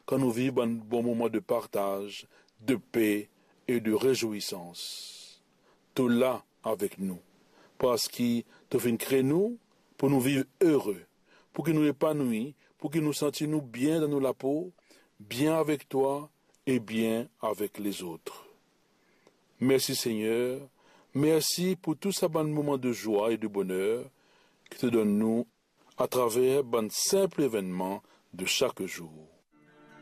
quand nous vivons un bon moment de partage, de paix et de réjouissance. Tout là avec nous, parce qu'il te fait créer nous pour nous vivre heureux, pour que nous épanouissions, pour que nous sentions bien dans la peau, bien avec toi et bien avec les autres. Merci Seigneur, merci pour tout ce bon moment de joie et de bonheur que te donnes nous à travers un simple événement de chaque jour.